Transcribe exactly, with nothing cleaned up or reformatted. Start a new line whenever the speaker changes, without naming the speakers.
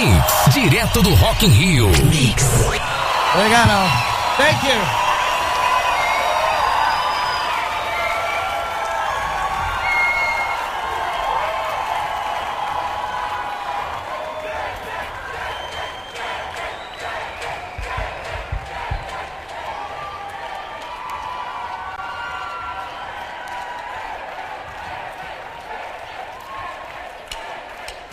Mix, direto do Rock in Rio. Mix.
Obrigado. Thank you.